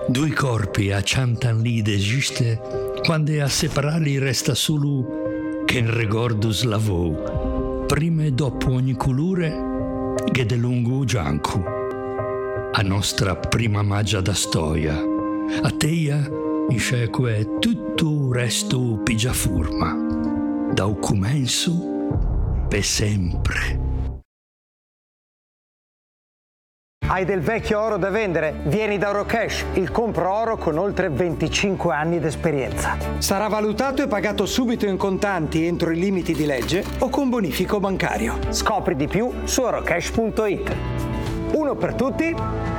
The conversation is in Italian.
Due corpi acciantan lì d'esiste, quando a separarli resta solo che in ricordo slavò, prima e dopo ogni colore, che de lungo gianco. A nostra prima magia da storia, a teia, in sceque tutto resto pigia forma, da un comenzo per sempre. Hai del vecchio oro da vendere? Vieni da Orocash, il compro oro con oltre 25 anni d'esperienza. Sarà valutato e pagato subito in contanti entro i limiti di legge o con bonifico bancario. Scopri di più su orocash.it. Uno per tutti